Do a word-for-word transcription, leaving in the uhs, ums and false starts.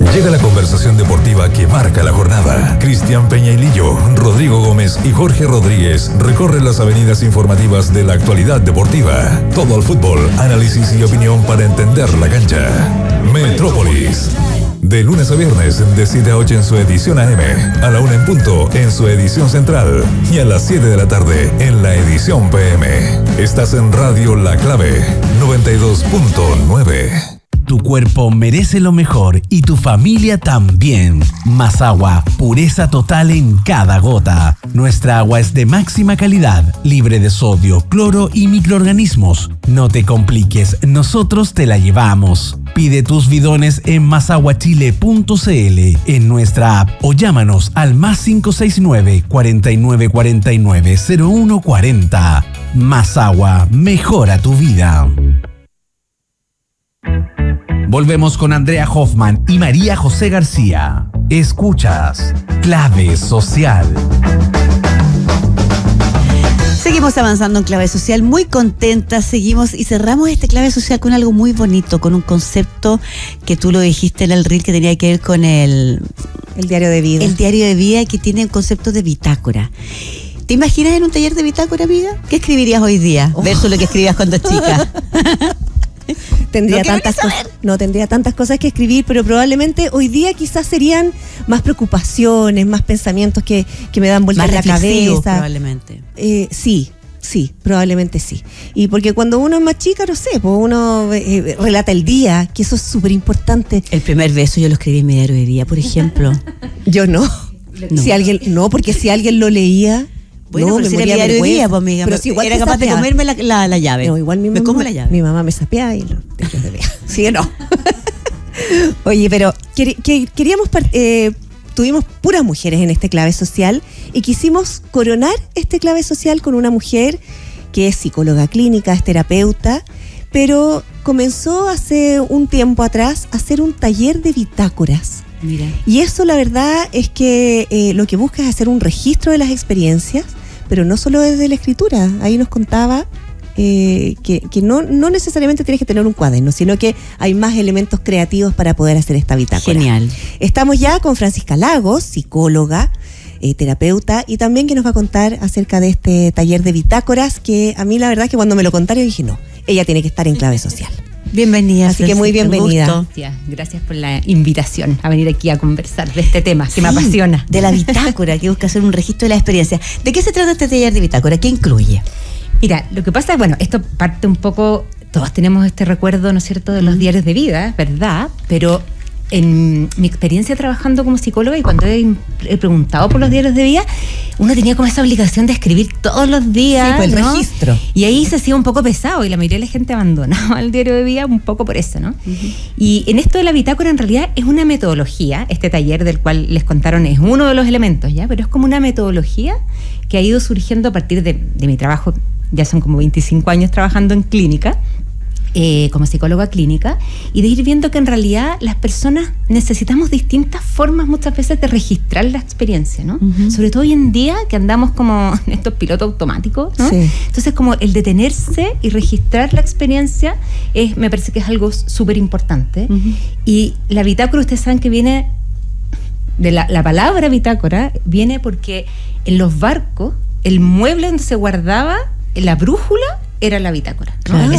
Llega la conversación deportiva que marca la jornada. Cristian Peñailillo, Rodrigo Gómez y Jorge Rodríguez recorren las avenidas informativas de la actualidad deportiva. Todo el fútbol, análisis y opinión para entender la cancha. Metrópolis. De lunes a viernes, de siete a ocho en su edición A M, a la una en punto en su edición central y a las siete de la tarde en la edición P M. Estás en Radio La Clave, noventa y dos punto nueve. Tu cuerpo merece lo mejor y tu familia también. Más agua, pureza total en cada gota. Nuestra agua es de máxima calidad, libre de sodio, cloro y microorganismos. No te compliques, nosotros te la llevamos. Pide tus bidones en masaguachile punto c l, en nuestra app o llámanos al más cinco seis nueve, cuatro nueve cuatro nueve, cero uno cuatro cero. Más agua, mejora tu vida. Volvemos con Andrea Hoffman y María José García. Escuchas Clave Social. Seguimos avanzando en Clave Social, muy contentas, seguimos y cerramos este Clave Social con algo muy bonito, con un concepto que tú lo dijiste en el reel que tenía que ver con el... El diario de vida. El diario de vida, que tiene un concepto de bitácora. ¿Te imaginas en un taller de bitácora, amiga? ¿Qué escribirías hoy día oh. versus lo que escribías cuando chica? Tendría tantas cosas, no tendría tantas cosas que escribir, pero probablemente hoy día quizás serían más preocupaciones, más pensamientos que, que me dan vueltas en la cabeza. Probablemente. Eh, sí, sí, probablemente sí. Y porque cuando uno es más chica, no sé, pues uno eh, relata el día, que eso es súper importante. El primer beso yo lo escribí en mi diario de vida, por ejemplo. Yo no. no. Si alguien, no, porque si alguien lo leía. Bueno, no, pero me si moría era diario de vergüenza. día, pues, amiga. Pero si igual era capaz sapeaba. de comerme la, la, la llave. No, igual mi me mamá, como la llave. Mi mamá me sapeaba y los diarios de vida. Sí o no. Oye, pero quer, que, queríamos, eh, tuvimos puras mujeres en este Clave Social y quisimos coronar este Clave Social con una mujer que es psicóloga clínica, es terapeuta, pero comenzó hace un tiempo atrás a hacer un taller de bitácoras. Mira. Y eso, la verdad, es que eh, lo que busca es hacer un registro de las experiencias, pero no solo desde la escritura. Ahí nos contaba eh, que, que no, no necesariamente tienes que tener un cuaderno, sino que hay más elementos creativos para poder hacer esta bitácora. Genial. Estamos ya con Francisca Lagos, psicóloga, eh, terapeuta, y también que nos va a contar acerca de este taller de bitácoras, que a mí la verdad es que cuando me lo contaron dije, no, ella tiene que estar en Clave Social. Bienvenida. Así que muy bienvenida. Gracias, gracias por la invitación a venir aquí a conversar de este tema que sí, me apasiona. De la bitácora, que busca hacer un registro de la experiencia. ¿De qué se trata este taller de bitácora? ¿Qué incluye? Mira, lo que pasa es, bueno, esto parte un poco, todos tenemos este recuerdo, ¿no es cierto?, de los diarios de vida, ¿verdad? Pero en mi experiencia trabajando como psicóloga y cuando he, he preguntado por los diarios de vida, uno tenía como esa obligación de escribir todos los días, sí, pues el ¿no? registro. Y ahí se hacía un poco pesado y la mayoría de la gente abandonaba el diario de vida un poco por eso, ¿no? Uh-huh. Y en esto de la bitácora en realidad es una metodología, este taller del cual les contaron es uno de los elementos, ¿ya? Pero es como una metodología que ha ido surgiendo a partir de, de mi trabajo, ya son como veinticinco años trabajando en clínica, Eh, como psicóloga clínica, y de ir viendo que en realidad las personas necesitamos distintas formas muchas veces de registrar la experiencia, ¿no? Uh-huh. Sobre todo hoy en día que andamos como en estos pilotos automáticos, ¿no? Sí. Entonces como el detenerse y registrar la experiencia es, me parece que es algo súper importante. Uh-huh. Y la bitácora, ustedes saben que viene de la, la palabra bitácora, viene porque en los barcos el mueble donde se guardaba la brújula era la bitácora, ¿no? Claro.